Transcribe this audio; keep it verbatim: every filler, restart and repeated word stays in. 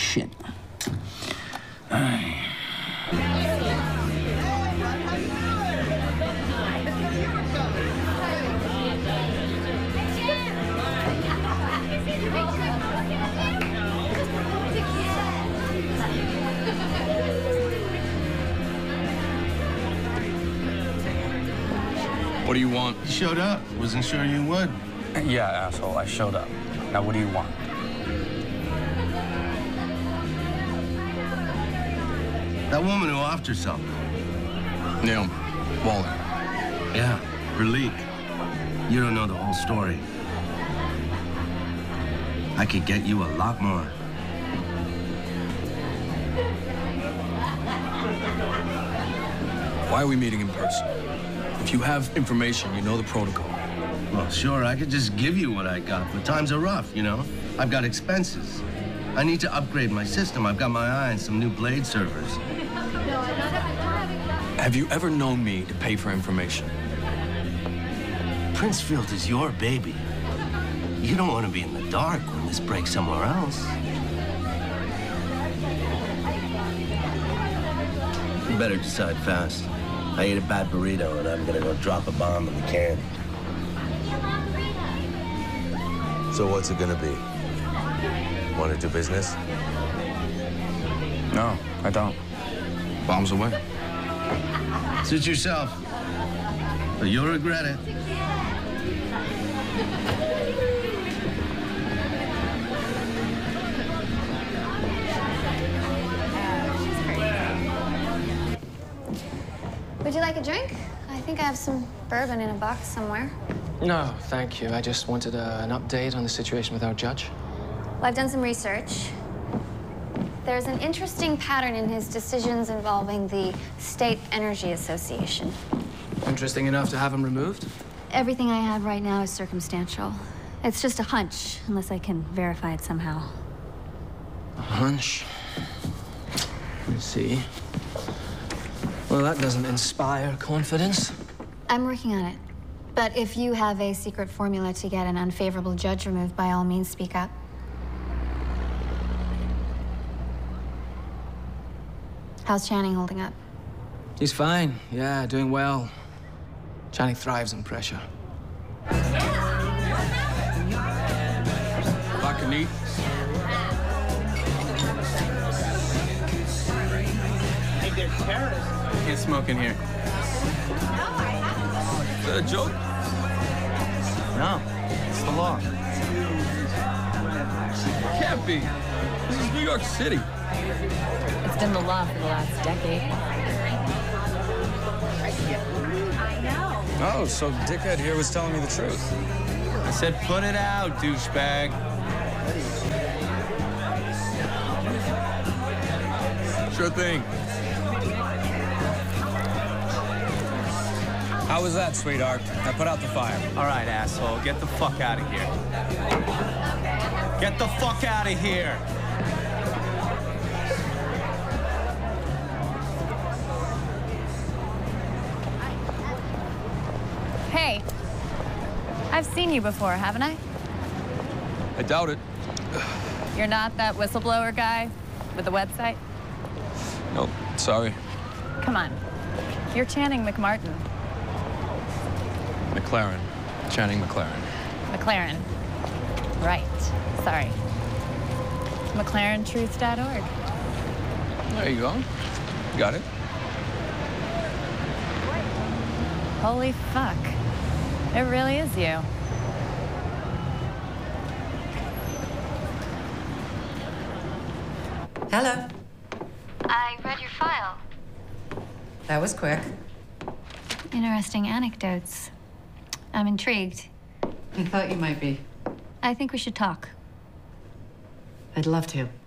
Shit. What do you want? You showed up. Wasn't sure you would. Yeah, asshole, I showed up. Now what do you want? That woman who offed herself. Naomi. Waller. Yeah, Ralik. You don't know the whole story. I could get you a lot more. Why are we meeting in person? If you have information, you know the protocol. Well, sure, I could just give you what I got, but times are rough, you know? I've got expenses. I need to upgrade my system. I've got my eye on some new Blade servers. Have you ever known me to pay for information? Princefield is your baby. You don't want to be in the dark when this breaks somewhere else. You better decide fast. I ate a bad burrito and I'm gonna go drop a bomb in the can. So what's it gonna be? Want to do business? No, I don't. Bombs away. Suit yourself. But you'll regret it. Would you like a drink? I think I have some bourbon in a box somewhere. No, thank you. I just wanted uh, an update on the situation with our judge. Well, I've done some research. There's an interesting pattern in his decisions involving the State Energy Association. Interesting enough to have him removed? Everything I have right now is circumstantial. It's just a hunch, unless I can verify it somehow. A hunch? Let's see. Well, that doesn't inspire confidence. I'm working on it. But if you have a secret formula to get an unfavorable judge removed, by all means, speak up. How's Channing holding up? He's fine. Yeah, doing well. Channing thrives on pressure. Vodka neat? Hey, there's terrorists. Can't smoke in here. Is that a joke? No, it's the law. Can't be. This is New York City. It's been the law for the last decade. Oh, so dickhead here was telling me the truth. I said put it out, douchebag. Sure thing. How was that, sweetheart? I put out the fire. All right, asshole, get the fuck out of here. Get the fuck out of here. Hey, I've seen you before, haven't I? I doubt it. You're not that whistleblower guy with the website? Nope, sorry. Come on. You're Channing McMartin. McLaren. Channing McLaren. McLaren. Right. Sorry. McLaren Truth dot org. There you go. Got it. Holy fuck. It really is you. Hello. I read your file. That was quick. Interesting anecdotes. I'm intrigued. I thought you might be. I think we should talk. I'd love to.